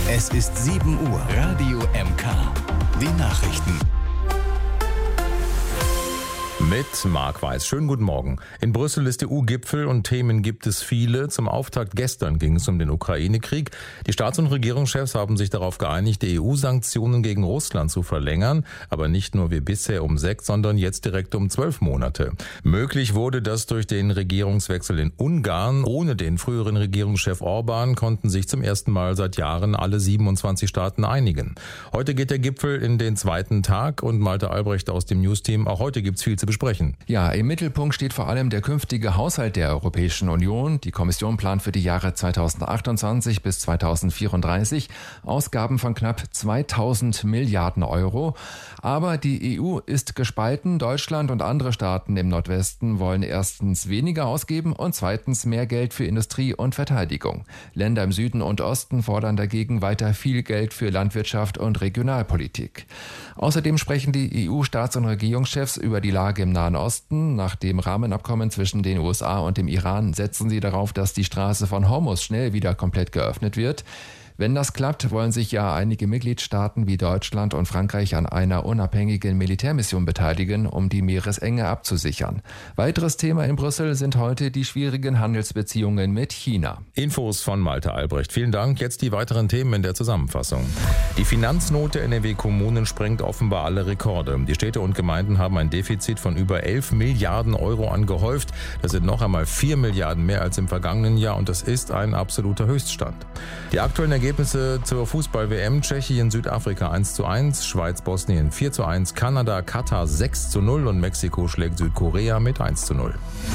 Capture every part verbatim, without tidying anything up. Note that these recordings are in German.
Es ist sieben Uhr. Radio M K. Die Nachrichten. Mit Marc Weiß. Schönen guten Morgen. In Brüssel ist E U-Gipfel und Themen gibt es viele. Zum Auftakt gestern ging es um den Ukraine-Krieg. Die Staats- und Regierungschefs haben sich darauf geeinigt, die E U-Sanktionen gegen Russland zu verlängern. Aber nicht nur wie bisher um sechs, sondern jetzt direkt um zwölf Monate. Möglich wurde das durch den Regierungswechsel in Ungarn. Ohne den früheren Regierungschef Orban konnten sich zum ersten Mal seit Jahren alle siebenundzwanzig Staaten einigen. Heute geht der Gipfel in den zweiten Tag und Malte Albrecht aus dem News-Team. Auch heute gibt's viel zu besprechen. Ja, im Mittelpunkt steht vor allem der künftige Haushalt der Europäischen Union. Die Kommission plant für die Jahre zweitausendachtundzwanzig bis zweitausendvierunddreißig Ausgaben von knapp zweitausend Milliarden Euro. Aber die E U ist gespalten. Deutschland und andere Staaten im Nordwesten wollen erstens weniger ausgeben und zweitens mehr Geld für Industrie und Verteidigung. Länder im Süden und Osten fordern dagegen weiter viel Geld für Landwirtschaft und Regionalpolitik. Außerdem sprechen die E U-Staats- und Regierungschefs über die Lage im Nahen Osten. Nach dem Rahmenabkommen zwischen den U S A und dem Iran setzen sie darauf, dass die Straße von Hormuz schnell wieder komplett geöffnet wird. Wenn das klappt, wollen sich ja einige Mitgliedstaaten wie Deutschland und Frankreich an einer unabhängigen Militärmission beteiligen, um die Meeresenge abzusichern. Weiteres Thema in Brüssel sind heute die schwierigen Handelsbeziehungen mit China. Infos von Malte Albrecht. Vielen Dank. Jetzt die weiteren Themen in der Zusammenfassung. Die Finanznot der N R W-Kommunen sprengt offenbar alle Rekorde. Die Städte und Gemeinden haben ein Defizit von über elf Milliarden Euro angehäuft. Das sind noch einmal vier Milliarden mehr als im vergangenen Jahr und das ist ein absoluter Höchststand. Die aktuellen Ergebnisse zur Fußball-W M: Tschechien, Südafrika eins zu eins, Schweiz, Bosnien vier zu eins, Kanada, Katar sechs zu null und Mexiko schlägt Südkorea mit eins zu null.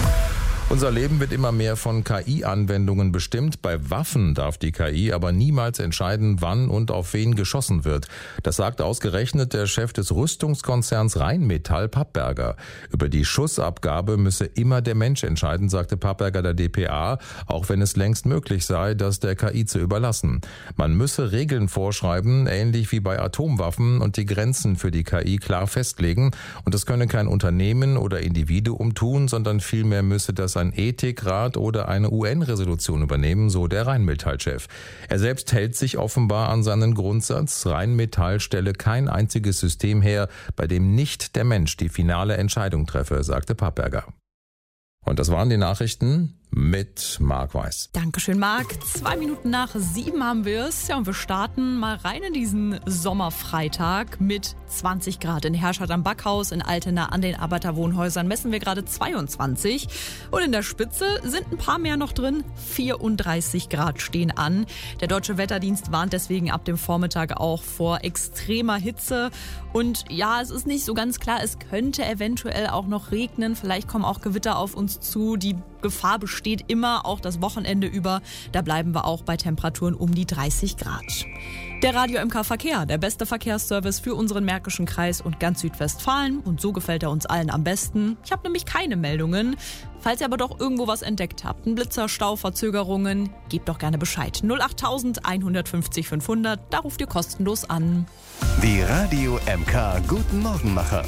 Unser Leben wird immer mehr von K I-Anwendungen bestimmt. Bei Waffen darf die K I aber niemals entscheiden, wann und auf wen geschossen wird. Das sagt ausgerechnet der Chef des Rüstungskonzerns Rheinmetall, Papperger. Über die Schussabgabe müsse immer der Mensch entscheiden, sagte Papperger der D P A, auch wenn es längst möglich sei, das der K I zu überlassen. Man müsse Regeln vorschreiben, ähnlich wie bei Atomwaffen, und die Grenzen für die K I klar festlegen. Und das könne kein Unternehmen oder Individuum tun, sondern vielmehr müsse das ein Ethikrat oder eine U N-Resolution übernehmen, so der Rheinmetall-Chef. Er selbst hält sich offenbar an seinen Grundsatz: Rheinmetall stelle kein einziges System her, bei dem nicht der Mensch die finale Entscheidung treffe, sagte Papperger. Und das waren die Nachrichten mit Marc Weiß. Dankeschön, Marc. Zwei Minuten nach sieben haben wir es. Ja, und wir starten mal rein in diesen Sommerfreitag mit zwanzig Grad. In Herscheid am Backhaus, in Altena an den Arbeiterwohnhäusern messen wir gerade zweiundzwanzig. Und in der Spitze sind ein paar mehr noch drin. vierunddreißig Grad stehen an. Der Deutsche Wetterdienst warnt deswegen ab dem Vormittag auch vor extremer Hitze. Und ja, es ist nicht so ganz klar, es könnte eventuell auch noch regnen. Vielleicht kommen auch Gewitter auf uns zu. Die Gefahr besteht immer, auch das Wochenende über. Da bleiben wir auch bei Temperaturen um die dreißig Grad. Der Radio M K Verkehr, der beste Verkehrsservice für unseren Märkischen Kreis und ganz Südwestfalen. Und so gefällt er uns allen am besten. Ich habe nämlich keine Meldungen. Falls ihr aber doch irgendwo was entdeckt habt, ein Blitzer, Stau, Verzögerungen, gebt doch gerne Bescheid. null acht eins fünf null fünfhundert, da ruft ihr kostenlos an. Die Radio M K Guten Morgenmacher.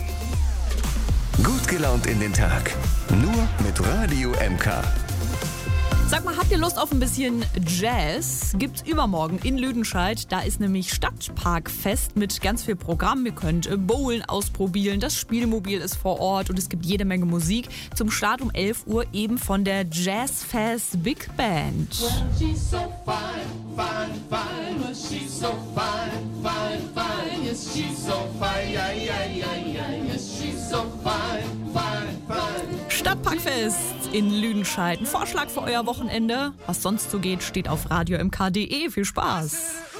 Gut gelaunt in den Tag. Nur mit Radio M K. Sag mal, habt ihr Lust auf ein bisschen Jazz? Gibt's übermorgen in Lüdenscheid. Da ist nämlich Stadtparkfest mit ganz viel Programm. Ihr könnt Bowlen ausprobieren, das Spielmobil ist vor Ort und es gibt jede Menge Musik. Zum Start um elf Uhr eben von der Jazzfest Big Band. Well, she's so fine, fine, fine. Well, she's so fine, fine, fine. Yes, she's so fine, yeah, yeah, yeah, yeah. Yes, she's so fine, fine, fine. Stadtparkfest in Lüdenscheid. Ein Vorschlag für euer Wochenende. Was sonst so geht, steht auf radio m k punkt d e. Viel Spaß!